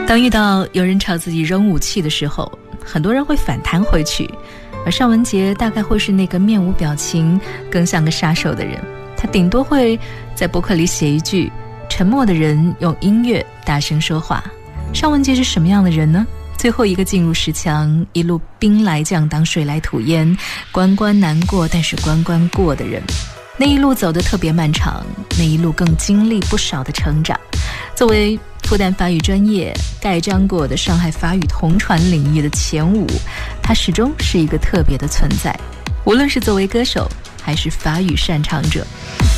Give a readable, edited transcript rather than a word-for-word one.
当遇到有人朝自己扔武器的时候，很多人会反弹回去，而尚雯婕大概会是那个面无表情更像个杀手的人。他顶多会在博客里写一句，沉默的人用音乐大声说话。尚雯婕是什么样的人呢？最后一个进入10强，一路兵来将挡水来土掩，关关难过但是关关过的人。那一路走得特别漫长，那一路更经历不少的成长。作为复旦法语专业盖章过的上海法语同传领域的前5，他始终是一个特别的存在，无论是作为歌手还是法语擅长者。